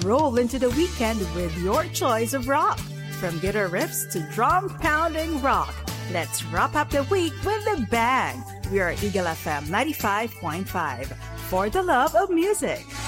Roll into the weekend with your choice of rock. From guitar riffs to drum-pounding rock, let's wrap up the week with a bang. We are Eagle FM 95.5 for the love of music.